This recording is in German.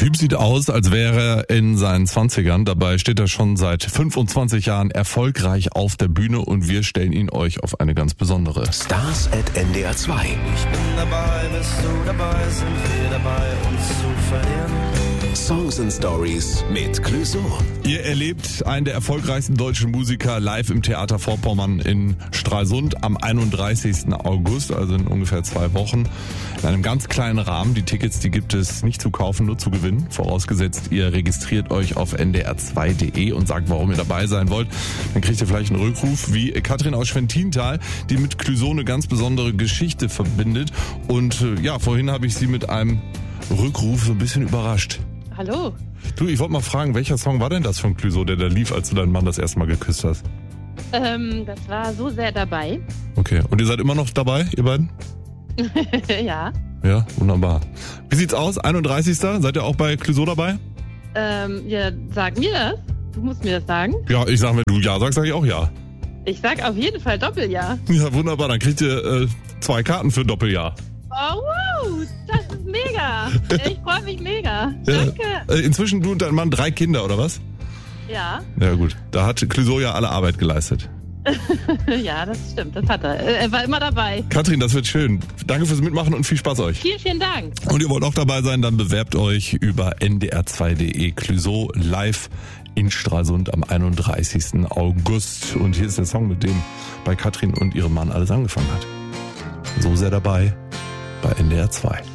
Typ sieht aus, als wäre er in seinen 20ern. Dabei steht er schon seit 25 Jahren erfolgreich auf der Bühne und wir stellen ihn euch auf eine ganz besondere. Stars at NDR 2. Ich bin dabei, bist du dabei, sind wir dabei, uns zu verlieren. Songs and Stories mit Clouseau. Ihr erlebt einen der erfolgreichsten deutschen Musiker live im Theater Vorpommern in Stralsund am 31. August, also in ungefähr 2 Wochen. In einem ganz kleinen Rahmen. Die Tickets, die gibt es nicht zu kaufen, nur zu gewinnen. Vorausgesetzt, ihr registriert euch auf ndr2.de und sagt, warum ihr dabei sein wollt. Dann kriegt ihr vielleicht einen Rückruf wie Katrin aus Schwentintal, die mit Clouseau eine ganz besondere Geschichte verbindet. Und ja, vorhin habe ich sie mit einem Rückruf so ein bisschen überrascht. Hallo. Du, ich wollte mal fragen, welcher Song war denn das von Clouseau, der da lief, als du deinen Mann das erste Mal geküsst hast? Das war So sehr dabei. Okay, und ihr seid immer noch dabei, ihr beiden? Ja. Ja, wunderbar. Wie sieht's aus? 31. Seid ihr auch bei Clouseau dabei? Ja, sag mir das. Du musst mir das sagen. Ja, ich sag, wenn du ja sagst, sag ich auch ja. Ich sag auf jeden Fall Doppeljahr. Ja, wunderbar, dann kriegt ihr 2 Karten für Doppeljahr. Oh, wow, das ist mega. Ich freue mich mega. Ja. Danke. Inzwischen du und dein Mann 3 Kinder, oder was? Ja. Ja gut, da hat Clouseau ja alle Arbeit geleistet. Ja, das stimmt, das hat er. Er war immer dabei. Katrin, das wird schön. Danke fürs Mitmachen und viel Spaß euch. Vielen, vielen Dank. Und ihr wollt auch dabei sein, dann bewerbt euch über ndr2.de. Clouseau live in Stralsund am 31. August. Und hier ist der Song, mit dem bei Katrin und ihrem Mann alles angefangen hat. So sehr dabei bei NDR 2.